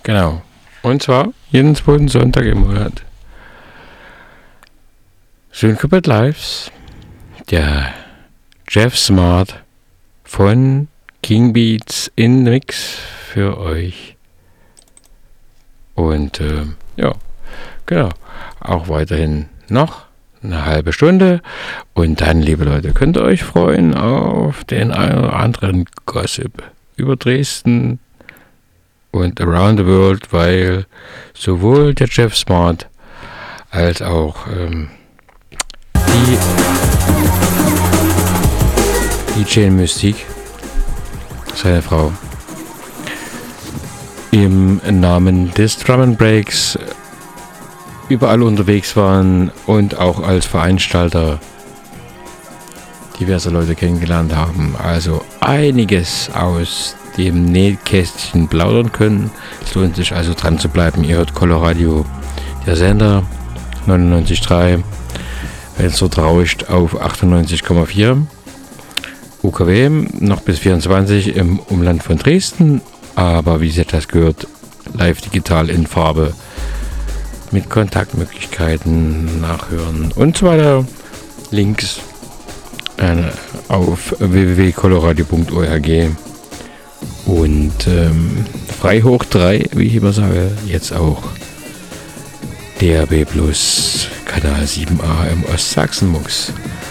Genau. Und zwar jeden zweiten Sonntag im Monat. Syncopat Lives, der Jeff Smart von King Beats in the Mix für euch. Und ja, genau. Auch weiterhin noch eine halbe Stunde. Und dann, liebe Leute, könnt ihr euch freuen auf den einen oder anderen Gossip über Dresden und around the world, weil sowohl der Jeff Smart als auch die Jane Mystique, seine Frau, im Namen des Drum and Breaks überall unterwegs waren und auch als Veranstalter diverse Leute kennengelernt haben. Also einiges aus dem Nähkästchen plaudern können. Es lohnt sich also dran zu bleiben. Ihr hört Coloradio, der Sender 99.3, wenn es dort rauscht, auf 98,4 UKW, noch bis 24 im Umland von Dresden, aber wie sich das gehört, live digital in Farbe mit Kontaktmöglichkeiten, Nachhören und so weiter. Links auf www.coloradio.org und frei hoch 3, wie ich immer sage, jetzt auch DRB Plus Kanal 7a im Ostsachsen-Mux.